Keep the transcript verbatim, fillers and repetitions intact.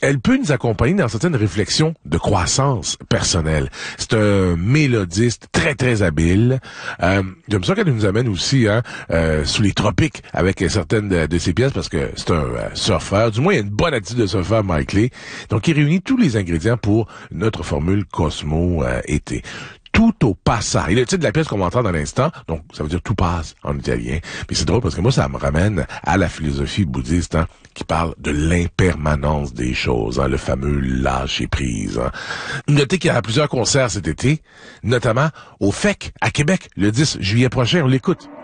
elle peut nous accompagner dans certaines réflexions de croissance personnelle. C'est un mélodiste très, très habile. Euh, j'aime ça qu'elle nous amène aussi hein, euh, sous les tropiques avec certaines de, de ses pièces parce que c'est un euh, surfeur. Du moins, il y a une bonne attitude de surfeur, Mike Lee. Donc, il réunit tous les ingrédients pour notre formule Cosmo euh, été. Tout au passa. Et le titre de la pièce qu'on va entendre dans l'instant, donc ça veut dire tout passe en italien. Mais c'est drôle parce que moi, ça me ramène à la philosophie bouddhiste hein, qui parle de l'impermanence des choses, hein, le fameux lâcher prise. Hein. Notez qu'il y aura plusieurs concerts cet été, notamment au F E C à Québec le dix juillet prochain. On l'écoute.